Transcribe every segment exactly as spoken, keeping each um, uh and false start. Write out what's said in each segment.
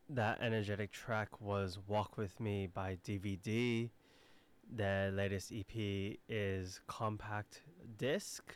That energetic track was Walk With Me by D V D. Their latest E P is Compact Disc.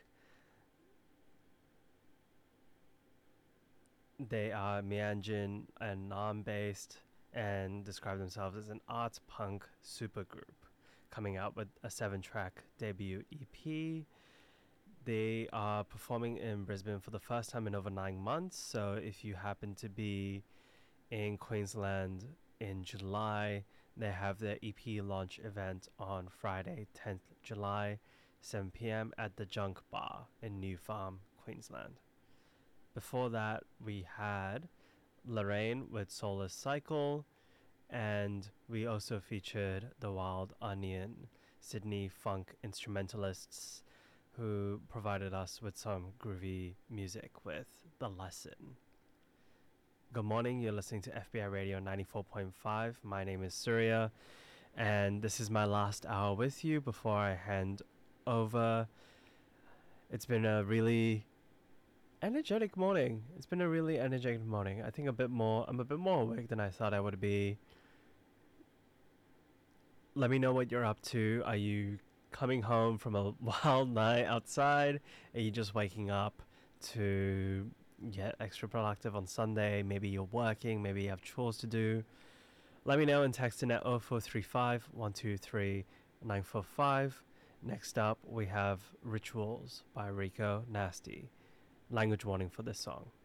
They are Mianjin and Nam based and describe themselves as an arts punk supergroup, coming out with a seven track debut E P. They are performing in Brisbane for the first time in over nine months, so if you happen to be in Queensland in July, they have their E P launch event on Friday, tenth July, seven p.m. at the Junk Bar in New Farm, Queensland. Before that, we had Lorraine with Solar Cycle, and we also featured The Wild Onion, Sydney funk instrumentalists who provided us with some groovy music with The Lesson. Good morning, you're listening to F B I Radio ninety-four point five. My name is Surya, and this is my last hour with you before I hand over. It's been a really energetic morning. It's been a really energetic morning. I think a bit more, I'm a bit more awake than I thought I would be. Let me know what you're up to. Are you coming home from a wild night outside? Are you just waking up to get extra productive on Sunday? Maybe you're working, maybe you have chores to do. Let me know and text in at oh four three five, one two three, nine four five. Next up, we have Rituals by Rico Nasty. Language warning for this song.